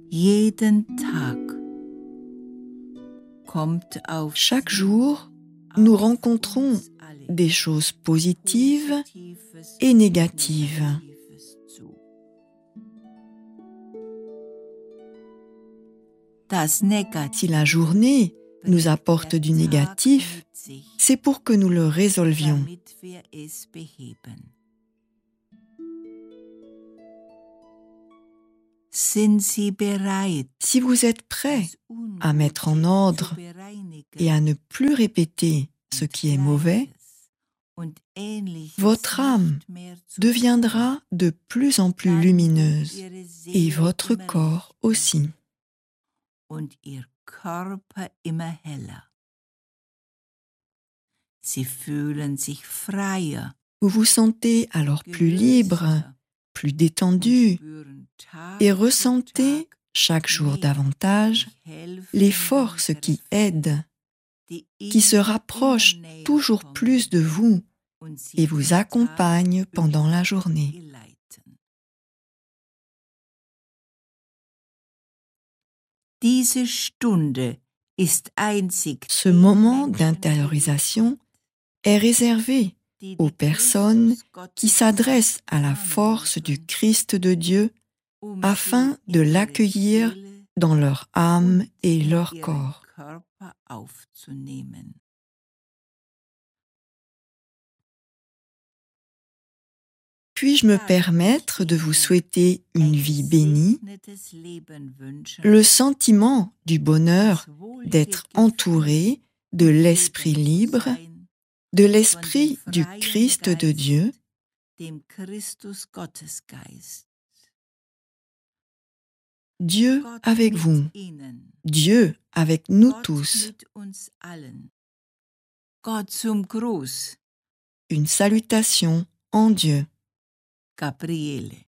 Jeden Tag kommt auf Chaque jour, nous rencontrons des choses positives et négatives. Si la journée nous apporte du négatif, c'est pour que nous le résolvions. Si vous êtes prêt à mettre en ordre et à ne plus répéter ce qui est mauvais, votre âme deviendra de plus en plus lumineuse et votre corps aussi. Vous vous sentez alors plus libre, plus détendu et ressentez chaque jour davantage les forces qui aident, qui se rapprochent toujours plus de vous et vous accompagnent pendant la journée. Ce moment d'intériorisation est réservé aux personnes qui s'adressent à la force du Christ de Dieu afin de l'accueillir dans leur âme et leur corps. Puis-je me permettre de vous souhaiter une vie bénie, le sentiment du bonheur d'être entouré de l'esprit libre, de l'esprit du Christ de Dieu, Dieu avec vous, Dieu avec nous tous. Une salutation en Dieu. Gabriele